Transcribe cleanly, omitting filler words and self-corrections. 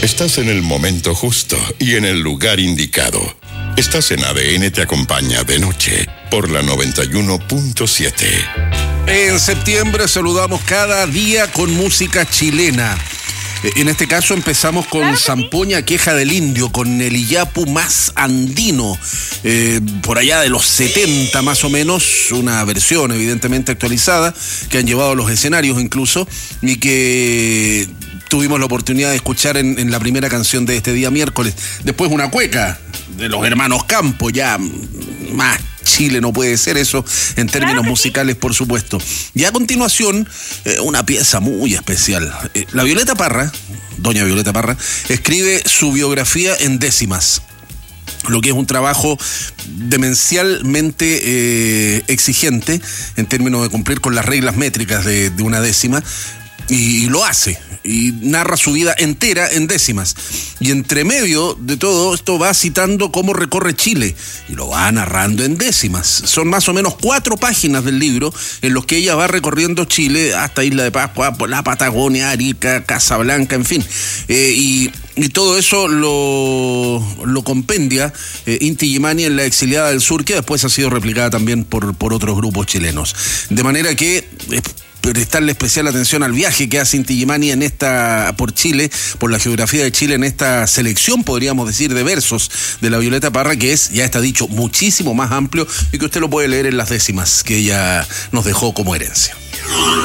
Estás en el momento justo y en el lugar indicado. Estás en ADN Te Acompaña de noche por la 91.7. En septiembre saludamos cada día con música chilena. En este caso empezamos con Zampoña Queja del Indio, con el iyapu más andino, por allá de los 70 más o menos, una versión evidentemente actualizada, que han llevado a los escenarios incluso, y que tuvimos la oportunidad de escuchar en la primera canción de este día miércoles. Después una cueca de los hermanos Campos, ya más Chile no puede ser eso en términos musicales, por supuesto. Y a continuación, una pieza muy especial. La Violeta Parra, doña Violeta Parra, escribe su biografía en décimas, lo que es un trabajo demencialmente exigente en términos de cumplir con las reglas métricas de una décima. Y lo hace, y narra su vida entera en décimas. Y entre medio de todo esto va citando cómo recorre Chile, y lo va narrando en décimas. Son más o menos 4 páginas del libro en los que ella va recorriendo Chile hasta Isla de Pascua, por la Patagonia, Arica, Casablanca, en fin. Y todo eso lo compendia Inti Illimani en La Exiliada del Sur, que después ha sido replicada también por otros grupos chilenos. De manera que prestarle especial atención al viaje que hace Inti Illimani por Chile, por la geografía de Chile, en esta selección, podríamos decir, de versos de la Violeta Parra, que es, ya está dicho, muchísimo más amplio y que usted lo puede leer en las décimas que ella nos dejó como herencia.